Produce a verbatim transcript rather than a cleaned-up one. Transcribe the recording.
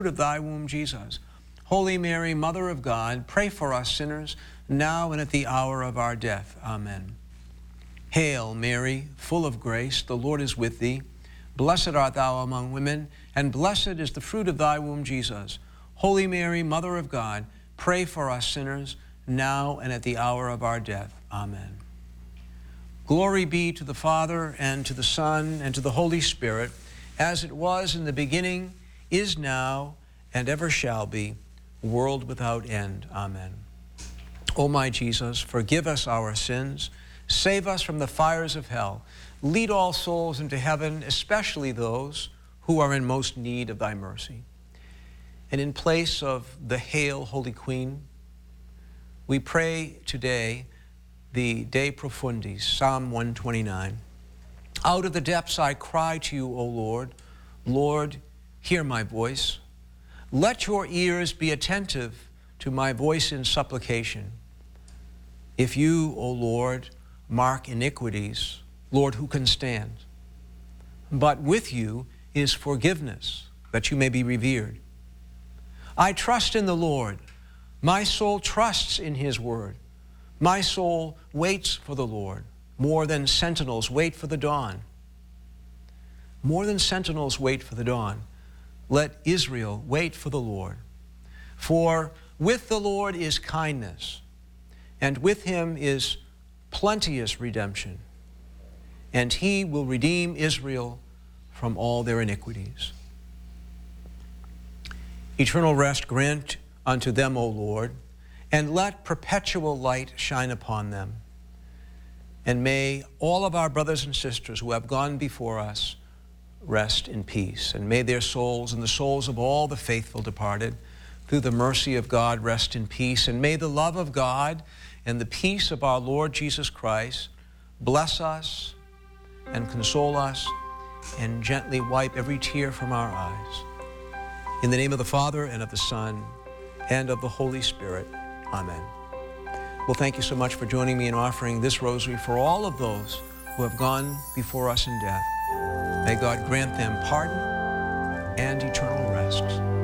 of thy womb, Jesus. Holy Mary, Mother of God, pray for us sinners, now and at the hour of our death. Amen. Hail, Mary, full of grace, the Lord is with thee. Blessed art thou among women, and blessed is the fruit of thy womb, Jesus. Holy Mary, Mother of God, pray for us sinners, now and at the hour of our death. Amen. Glory be to the Father, and to the Son, and to the Holy Spirit, as it was in the beginning, is now, and ever shall be, world without end. Amen. O my Jesus, forgive us our sins, save us from the fires of hell, lead all souls into heaven, especially those who are in most need of thy mercy. And in place of the Hail, Holy Queen, we pray today the De Profundis, Psalm one twenty-nine. Out of the depths I cry to you, O Lord. Lord, hear my voice. Let your ears be attentive to my voice in supplication. If you, O Lord, mark iniquities, Lord, who can stand? But with you is forgiveness, that you may be revered. I trust in the Lord. My soul trusts in his word. My soul waits for the Lord. More than sentinels wait for the dawn. More than sentinels wait for the dawn. Let Israel wait for the Lord. For with the Lord is kindness, and with him is plenteous redemption, and he will redeem Israel from all their iniquities. Eternal rest grant unto them, O Lord, and let perpetual light shine upon them. And may all of our brothers and sisters who have gone before us rest in peace, and may their souls and the souls of all the faithful departed through the mercy of God rest in peace, and may the love of God and the peace of our Lord Jesus Christ bless us and console us and gently wipe every tear from our eyes. In the name of the Father, and of the Son, and of the Holy Spirit. Amen. Well, thank you so much for joining me in offering this rosary for all of those who have gone before us in death. May God grant them pardon and eternal rest.